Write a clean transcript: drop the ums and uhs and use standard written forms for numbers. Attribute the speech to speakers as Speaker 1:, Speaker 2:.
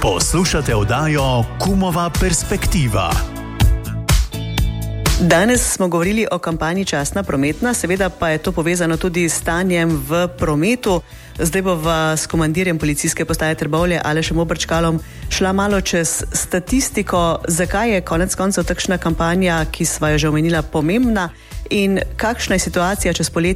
Speaker 1: Poslušate oddajo Kumova perspektiva.
Speaker 2: Danes smo govorili o kampanji Častna prometna, seveda pa je to povezano tudi s stanjem v prometu. Zdaj bova s komandirjem policijske postaje Trbovlje Alešem Obrčkalom šla malo čez statistiko, zakaj je konec koncev takšna kampanja, ki sva jo že omenila, pomembna in kakšna je situacija čez poletje